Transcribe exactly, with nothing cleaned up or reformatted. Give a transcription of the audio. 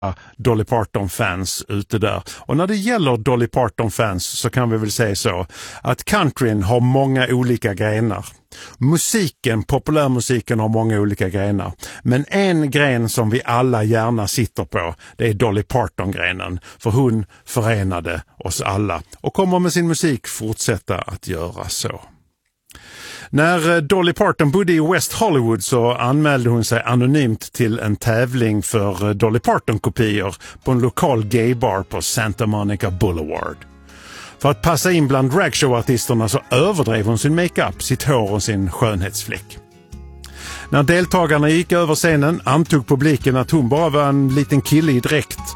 Dolly Parton-fans ute där. Och när det gäller Dolly Parton-fans så kan vi väl säga så att countryn har många olika grenar. Musiken, populärmusiken har många olika grenar. Men en gren som vi alla gärna sitter på, det är Dolly Parton-grenen. För hon förenade oss alla och kommer med sin musik fortsätta att göra så. När Dolly Parton bodde i West Hollywood så anmälde hon sig anonymt till en tävling för Dolly Parton-kopior på en lokal gaybar på Santa Monica Boulevard. För att passa in bland dragshowartisterna så överdrev hon sin makeup, sitt hår och sin skönhetsfläck. När deltagarna gick över scenen antog publiken att hon bara var en liten kille i dräkt